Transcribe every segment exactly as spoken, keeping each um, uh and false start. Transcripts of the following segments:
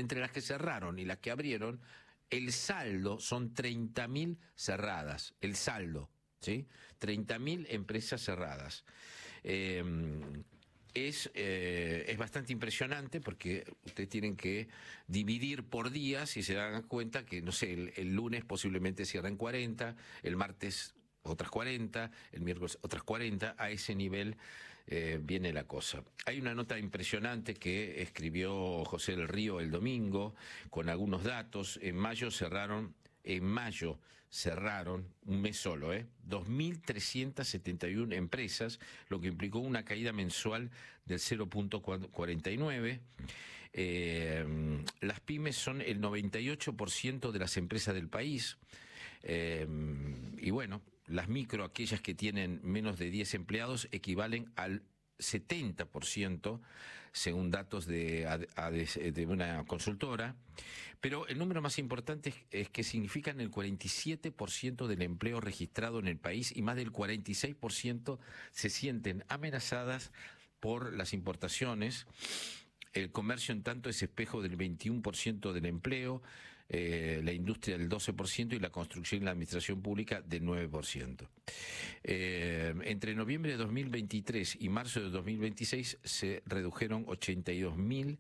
entre las que cerraron y las que abrieron, el saldo son treinta mil cerradas, el saldo, ¿sí? treinta mil empresas cerradas. Eh, es, eh, es bastante impresionante porque ustedes tienen que dividir por días y se dan cuenta que, no sé, el, el lunes posiblemente cierren cuarenta, el martes otras cuarenta, el miércoles otras cuarenta, a ese nivel eh, viene la cosa. Hay una nota impresionante que escribió José del Río el domingo, con algunos datos. En mayo cerraron, en mayo cerraron, un mes solo, ¿eh? dos mil trescientas setenta y una empresas, lo que implicó una caída mensual del cero punto cuarenta y nueve. Eh, las pymes son el noventa y ocho por ciento de las empresas del país. Eh, y bueno, las micro, aquellas que tienen menos de diez empleados, equivalen al setenta por ciento, según datos de, de una consultora. Pero el número más importante es, es que significan el cuarenta y siete por ciento del empleo registrado en el país, y más del cuarenta y seis por ciento se sienten amenazadas por las importaciones. El comercio, en tanto, es espejo del veintiuno por ciento del empleo, eh, la industria del doce por ciento y la construcción y la administración pública del nueve por ciento. Eh, entre noviembre de dos mil veintitrés y marzo de dos mil veintiséis se redujeron ochenta y dos mil,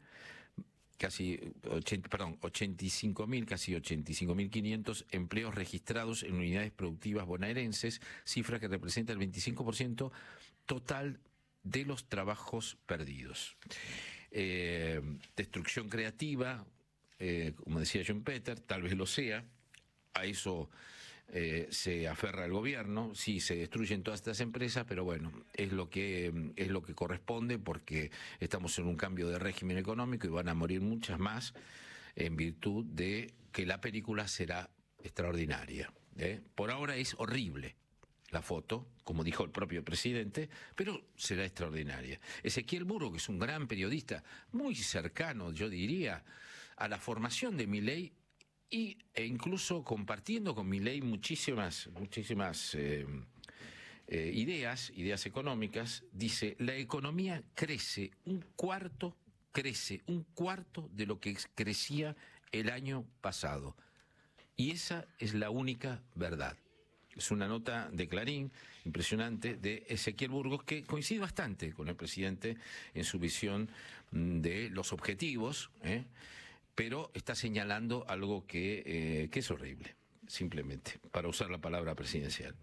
casi ochenta, perdón, ochenta y cinco mil, casi ochenta y cinco mil quinientos empleos registrados en unidades productivas bonaerenses, cifra que representa el veinticinco por ciento total de los trabajos perdidos. Eh, destrucción creativa, eh, como decía John Peter, tal vez lo sea, a eso eh, se aferra el gobierno. Sí, se destruyen todas estas empresas, pero bueno, es lo que es lo que corresponde, porque estamos en un cambio de régimen económico y van a morir muchas más en virtud de que la película será extraordinaria, ¿eh? Por ahora es horrible la foto, como dijo el propio presidente, pero será extraordinaria. Ezequiel Burgo, que es un gran periodista, muy cercano, yo diría, a la formación de Milei, y, e incluso compartiendo con Milei muchísimas, muchísimas eh, eh, ideas, ideas económicas, dice: la economía crece un cuarto, crece un cuarto de lo que crecía el año pasado. Y esa es la única verdad. Es una nota de Clarín impresionante de Ezequiel Burgos, que coincide bastante con el presidente en su visión de los objetivos, ¿eh? pero está señalando algo que, eh, que es horrible, simplemente, para usar la palabra presidencial.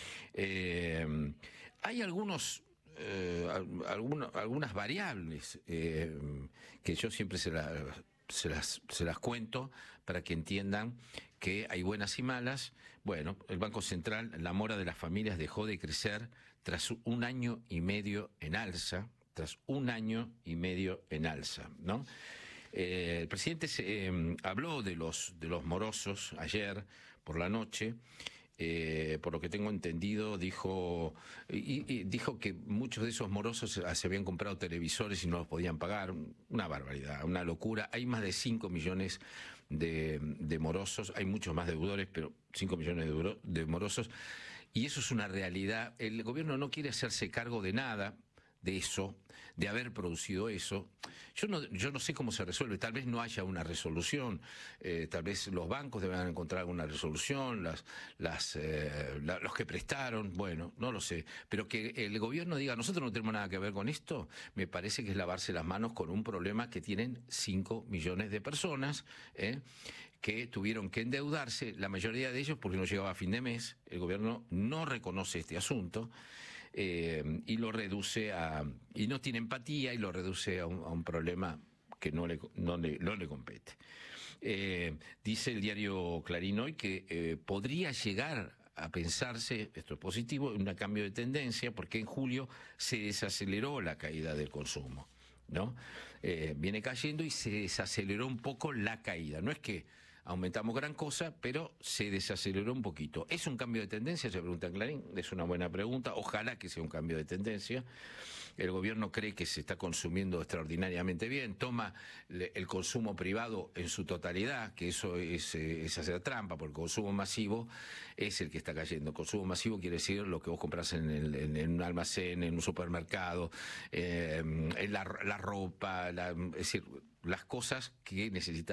Eh, hay algunos... Eh, alguna, algunas variables eh, que yo siempre se las... Se las, se las cuento para que entiendan que hay buenas y malas. Bueno, el Banco Central, la mora de las familias dejó de crecer tras un año y medio en alza, tras un año y medio en alza, ¿no? Eh, el presidente se, eh, habló de los, de los morosos ayer por la noche. Eh, por lo que tengo entendido, dijo y, y dijo que muchos de esos morosos se, se habían comprado televisores y no los podían pagar. Una barbaridad, una locura. Hay más de cinco millones de, de morosos, hay muchos más deudores, pero cinco millones de, de morosos, y eso es una realidad. El gobierno no quiere hacerse cargo de nada de eso, de haber producido eso. Yo no, yo no sé cómo se resuelve, tal vez no haya una resolución, eh, tal vez los bancos deban encontrar alguna resolución, las, las, eh, la, los que prestaron, bueno, no lo sé, pero que el gobierno diga: nosotros no tenemos nada que ver con esto, me parece que es lavarse las manos con un problema que tienen cinco millones de personas, ¿eh? que tuvieron que endeudarse, la mayoría de ellos porque no llegaba a fin de mes. El gobierno no reconoce este asunto eh, y lo reduce a... y no tiene empatía y lo reduce a un, a un problema que no le, no le, no le compete. Eh, dice el diario Clarín hoy que eh, podría llegar a pensarse, esto es positivo, un cambio de tendencia, porque en julio se desaceleró la caída del consumo, ¿no? Eh, viene cayendo y se desaceleró un poco la caída. No es que aumentamos gran cosa, pero se desaceleró un poquito. ¿Es un cambio de tendencia? Se pregunta Clarín. Es una buena pregunta. Ojalá que sea un cambio de tendencia. El gobierno cree que se está consumiendo extraordinariamente bien. Toma el consumo privado en su totalidad, que eso es, es hacer trampa, porque el consumo masivo es el que está cayendo. El consumo masivo quiere decir lo que vos compras en, el, en, en un almacén, en un supermercado, eh, en la, la ropa, la, es decir, las cosas que necesitas